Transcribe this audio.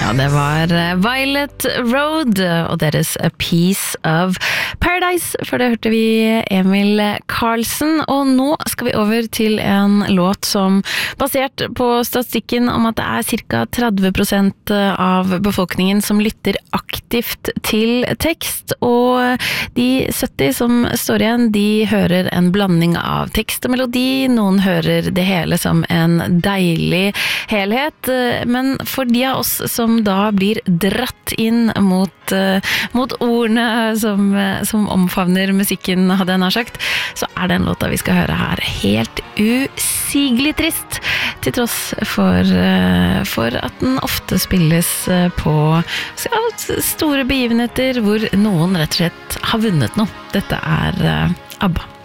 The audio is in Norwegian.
Ja, det var Violet Road og deres A Piece of Paradise. For det hørte vi Emil Karlsen, og nå skal vi over til en låt som, basert på statistikken om at det er cirka 30% av befolkningen som lytter aktivt til tekst, og de 70 som står igjen, de hører en blanding av tekst og melodi. Noen hører det hele som en deilig helhet, men for de av oss som da blir dratt inn mot ordene som omfavner musikken, hadde jeg nær sagt, så er den låta vi skal høre her helt usigelig trist, til tross for at den ofte spilles på store begivenheter hvor noen rett og slett har vunnet noe. Dette er ABBA.